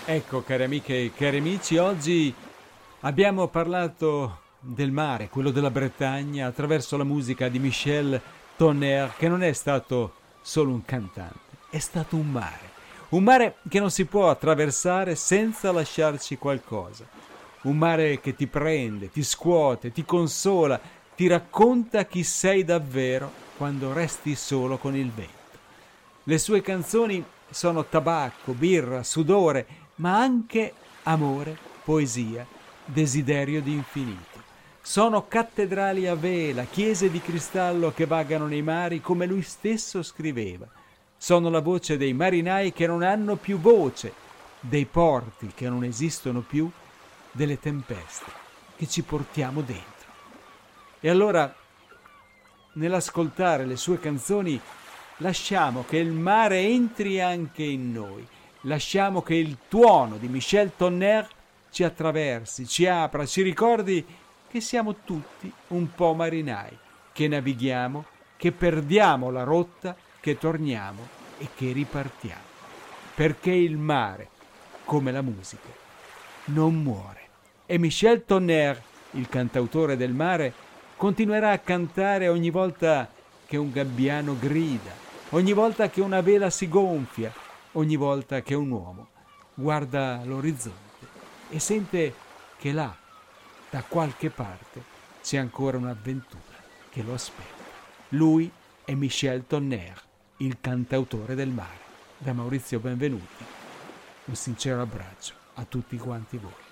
Ecco, cari amiche e cari amici, oggi abbiamo parlato del mare, quello della Bretagna, attraverso la musica di Michel Tonnerre, che non è stato solo un cantante, è stato un mare che non si può attraversare senza lasciarci qualcosa, un mare che ti prende, ti scuote, ti consola, ti racconta chi sei davvero quando resti solo con il vento. Le sue canzoni sono tabacco, birra, sudore, ma anche amore, poesia, desiderio di infinito. Sono cattedrali a vela, chiese di cristallo che vagano nei mari come lui stesso scriveva. Sono la voce dei marinai che non hanno più voce, dei porti che non esistono più, delle tempeste che ci portiamo dentro. E allora, nell'ascoltare le sue canzoni, lasciamo che il mare entri anche in noi. Lasciamo che il tuono di Michel Tonnerre ci attraversi, ci apra, ci ricordi che siamo tutti un po' marinai, che navighiamo, che perdiamo la rotta, che torniamo e che ripartiamo. Perché il mare, come la musica, non muore. E Michel Tonnerre, il cantautore del mare, continuerà a cantare ogni volta che un gabbiano grida, ogni volta che una vela si gonfia, ogni volta che un uomo guarda l'orizzonte e sente che là, da qualche parte, c'è ancora un'avventura che lo aspetta. Lui è Michel Tonnerre, il cantautore del mare. Da Maurizio Benvenuti, un sincero abbraccio a tutti quanti voi.